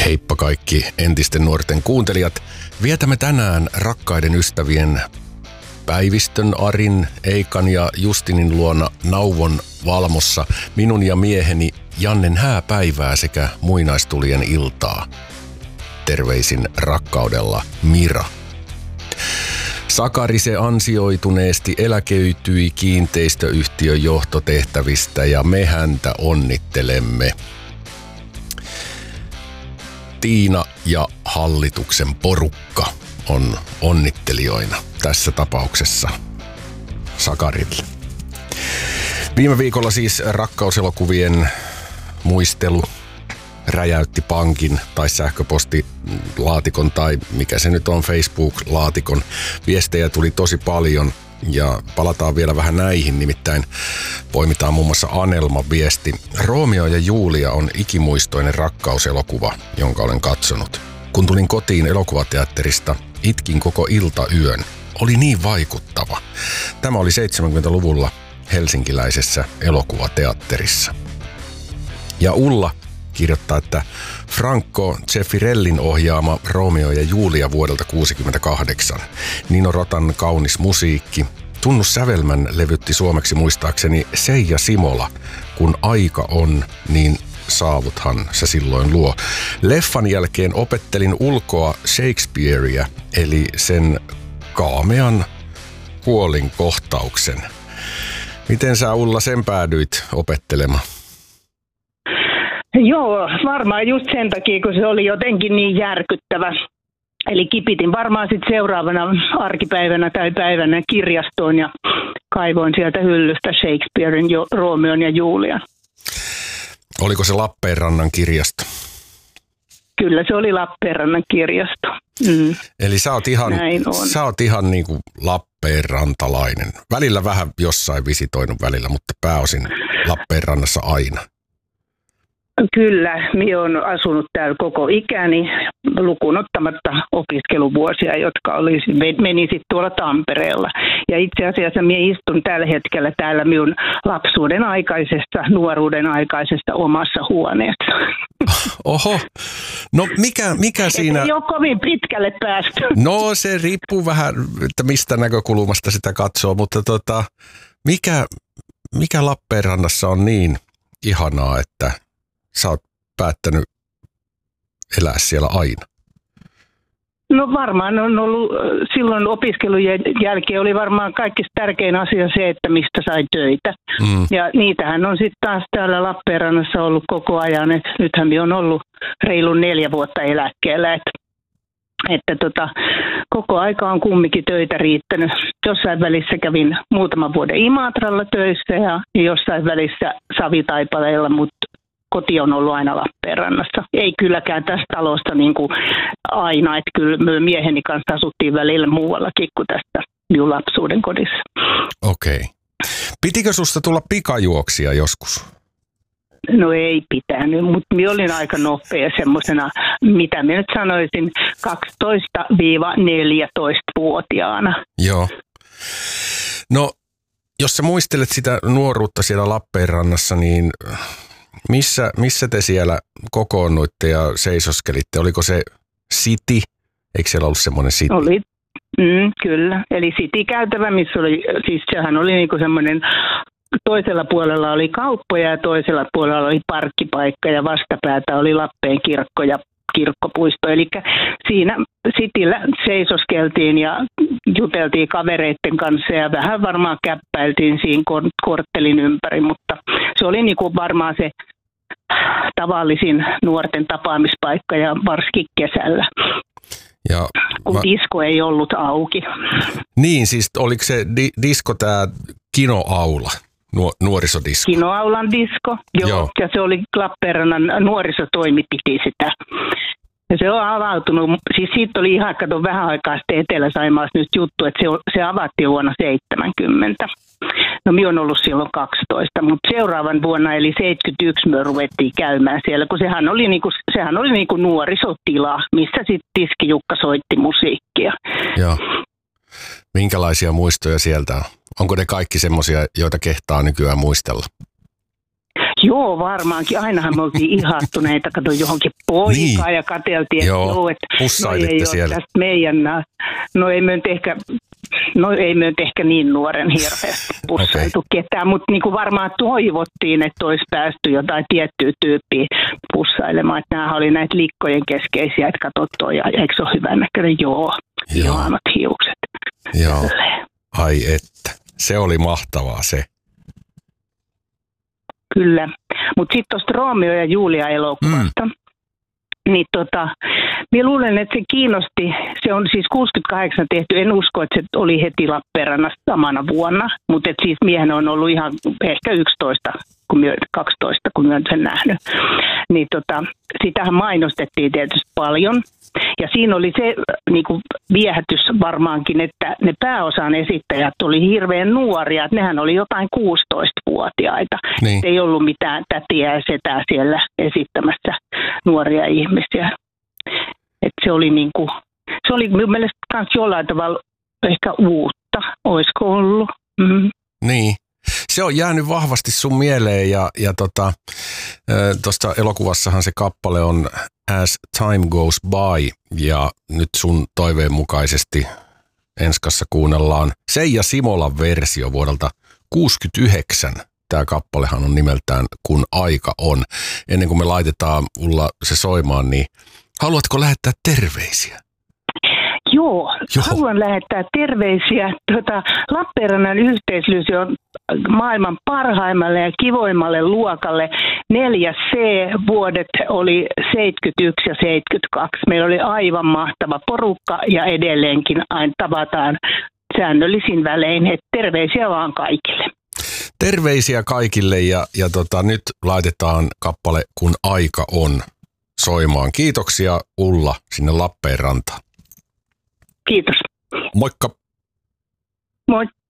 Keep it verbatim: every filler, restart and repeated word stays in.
Heippa kaikki entisten nuorten kuuntelijat. Vietämme tänään rakkaiden ystävien Päivistön, Arin, Eikan ja Justinin luona Nauvon Valmossa minun ja mieheni Jannen hääpäivää sekä muinaistulien iltaa. Terveisin rakkaudella Mira. Sakarise ansioituneesti eläköityi kiinteistöyhtiön johtotehtävistä ja me häntä onnittelemme. Tiina ja hallituksen porukka on onnittelijoina tässä tapauksessa Sakarille. Viime viikolla siis rakkauselokuvien muistelu räjäytti pankin tai sähköpostilaatikon tai mikä se nyt on, Facebook-laatikon. Viestejä tuli tosi paljon ja palataan vielä vähän näihin, nimittäin poimitaan muun muassa Anelman viesti. Romeo ja Julia on ikimuistoinen rakkauselokuva, jonka olen katsonut. Kun tulin kotiin elokuvateatterista, itkin koko iltayön. Oli niin vaikuttava. Tämä oli seitsemänkymmentäluvulla helsinkiläisessä elokuvateatterissa. Ja Ulla kirjoittaa, että Franco Zeffirellin ohjaama Romeo ja Julia vuodelta kuusikymmentäkahdeksan. Nino Rotan kaunis musiikki. Tunnus Sävelmän levytti suomeksi muistaakseni Seija Simola. Kun aika on, niin saavuthan se silloin luo. Leffan jälkeen opettelin ulkoa Shakespearea, eli sen kaamean kuolinkohtauksen. Miten sä, Ulla, sen päädyit opettelemaan? Joo, varmaan just sen takia, kun se oli jotenkin niin järkyttävä. Eli kipitin varmaan sitten seuraavana arkipäivänä tai päivänä kirjastoon ja kaivoin sieltä hyllystä Shakespearen jo, Romeon ja Julian. Oliko se Lappeenrannan kirjasto? Kyllä se oli Lappeenrannan kirjasto. Mm. Eli sä oot ihan, sä oot ihan niin kuin Lappeenrantalainen. Välillä vähän jossain visitoinut välillä, mutta pääosin Lappeenrannassa aina. Kyllä, minä olen asunut täällä koko ikäni, lukuun ottamatta opiskeluvuosia, jotka oli, meni sitten tuolla Tampereella. Ja itse asiassa minä istun tällä hetkellä täällä minun lapsuuden aikaisesta, nuoruuden aikaisesta omassa huoneessa. Oho, no mikä, mikä siinä... Ei ole kovin pitkälle päästy. No se riippuu vähän, että mistä näkökulmasta sitä katsoo, mutta tota, mikä, mikä Lappeenrannassa on niin ihanaa, että sä oot päättänyt elää siellä aina? No varmaan on ollut, silloin opiskelujen jälkeen oli varmaan kaikista tärkein asia se, että mistä sai töitä. Mm. Ja niitähän on sitten taas täällä Lappeenrannassa ollut koko ajan. Et nythän me on ollut reilun neljä vuotta eläkkeellä. Et, että tota, koko aika on kumminkin töitä riittänyt. Jossain välissä kävin muutaman vuoden Imatralla töissä ja jossain välissä Savitaipaleella, mutta koti on ollut aina Lappeenrannassa. Ei kylläkään tästä talosta niin kuin aina, että kyllä mieheni kanssa asuttiin välillä muuallakin kuin tästä minun lapsuuden kodissa. Okei. Okay. Pitikö susta tulla pikajuoksia joskus? No ei pitänyt, mutta minä olin aika nopea semmoisena, mitä minä nyt sanoisin, kaksitoista neljätoista-vuotiaana. Joo. No, jos sä muistelet sitä nuoruutta siellä Lappeenrannassa, niin... Missä, missä te siellä kokoonnuitte ja seisoskelitte? Oliko se City? Eikö siellä ollut semmoinen City? Oli, mm, kyllä. Eli City-käytävä, missä oli, siis sehän oli niinku semmoinen, toisella puolella oli kauppoja ja toisella puolella oli parkkipaikka ja vastapäätä oli Lappeen kirkko ja kirkkopuisto. Eli siinä Cityllä seisoskeltiin ja juteltiin kavereiden kanssa ja vähän varmaan käppäiltiin siinä korttelin ympäri, mutta se oli niin kuin varmaan se tavallisin nuorten tapaamispaikka ja varsinkin kesällä, ja kun mä... disko ei ollut auki. Niin, siis oliko se di- disko tämä Kinoaula? Nuo, nuorisodisko. Kinoaulan disko, joo, joo. Ja se oli Lappeenrannan nuorisotoimi piti sitä. Ja se on avautunut, siis siitä oli ihan kato vähän aikaa sitten Etelä-Saimaassa nyt juttu, että se, se avattiin vuonna seitsemänkymmentä. No minä olen ollut silloin kaksitoista, mutta seuraavan vuonna eli seitsemänkymmentäyksi me ruvettiin käymään siellä, kun sehän oli niinku, sehän oli niinku nuorisotila, missä sitten Tiski-Jukka soitti musiikkia. Joo. Minkälaisia muistoja sieltä on? Onko ne kaikki semmoisia, joita kehtaa nykyään muistella? Joo, varmaankin. Ainahan me oltiin ihattuneita, kato johonkin poikaan niin. Ja katseltiin, että joo, joo, että pussailitte no siellä. Tästä meidän, no ei me nyt ehkä, no ei me nyt ehkä niin nuoren hirveästi pussailtu okay. ketään, mutta niin kuin varmaan toivottiin, että olisi päästy jotain tiettyä tyyppiä pussailemaan, että nämä oli näitä likkojen keskeisiä, että kato toi, eikö se ole hyvän näköinen? Joo, ihanat hiukset. Joo, ai että, se oli mahtavaa se. Kyllä, mutta sitten tuosta Romeo ja Julia -elokuvasta, mm. niin tota, minä luulen, että se kiinnosti, se on siis kuusikymmentäkahdeksan tehty, en usko, että se oli heti Lappeenrannassa samana vuonna, mutta et siis miehen on ollut ihan ehkä yksitoista, kun myö, kaksitoista, kun minä olen sen nähnyt. Niin tota, sitähän mainostettiin tietysti paljon. Ja siinä oli se niin kuin viehätys varmaankin, että ne pääosan esittäjät oli hirveän nuoria. Että nehän oli jotain kuusitoistavuotiaita. Niin. Ei ollut mitään tätiä ja setää siellä esittämässä nuoria ihmisiä. Että se oli niin kuin, se oli minun mielestä myös jollain tavalla ehkä uutta. Olisiko ollut? Mm. Niin. Se on jäänyt vahvasti sun mieleen ja, ja tota, tuosta elokuvassahan se kappale on As Time Goes By ja nyt sun toiveen mukaisesti enskassa kuunnellaan Seija Simolan versio vuodelta kuusikymmentäyhdeksän. Tämä kappalehan on nimeltään Kun aika on. Ennen kuin me laitetaan Ulla se soimaan, niin haluatko lähettää terveisiä? Joo, Joo. haluan lähettää terveisiä. Tuota, Lappeenrannan yhteislysio on maailman parhaimmalle ja kivoimmalle luokalle. neljä C vuodet oli seitsemänkymmentäyksi ja seitsemänkymmentäkaksi. Meillä oli aivan mahtava porukka ja edelleenkin aina tavataan säännöllisin välein. Et terveisiä vaan kaikille. Terveisiä kaikille ja, ja tota, nyt laitetaan kappale Kun aika on soimaan. Kiitoksia Ulla sinne Lappeenrantaan. Kiitos. Moikka. Moi.